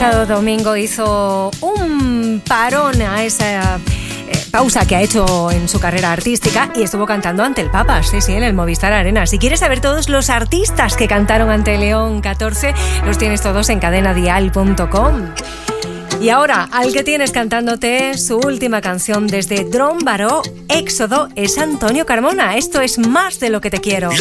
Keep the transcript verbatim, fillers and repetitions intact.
pasado domingo hizo un parón a esa eh, pausa que ha hecho en su carrera artística y estuvo cantando ante el Papa, sí, sí, en el Movistar Arena. Si quieres saber todos los artistas que cantaron ante León catorce, los tienes todos en cadena dial punto com. Y ahora, al que tienes cantándote su última canción desde Dron Baró, Éxodo, es Antonio Carmona. Esto es Más de lo que te quiero. Yo